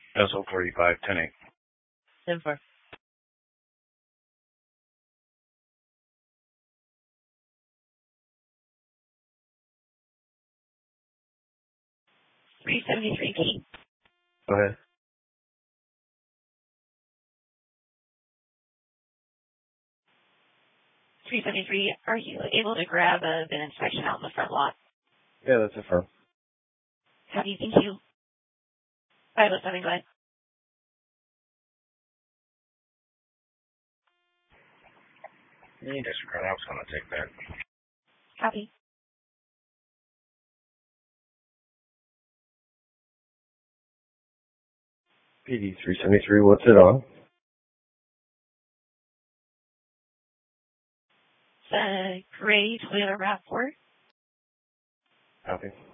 SO45, 10-8. 10-4. $373. Go ahead. $373. Are you able to grab an inspection out in the front lot? Yeah, that's affirmed. How do you think you... 507, go ahead. Disregard, I was going to take that. Copy. PD 373, what's it on? It's a gray Toyota RAV4. Copy.